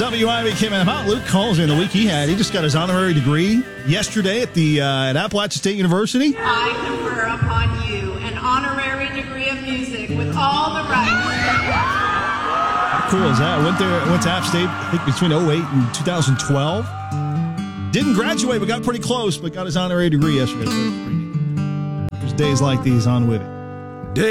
WIBK man. How Luke calls in the week he had. He just got his honorary degree yesterday at Appalachian State University. I confer upon you an honorary degree of music with all the rights. How cool is that? Went to App State, I think, between 2008 and 2012. Didn't graduate, but got pretty close, but got his honorary degree yesterday. There's days like these on with it.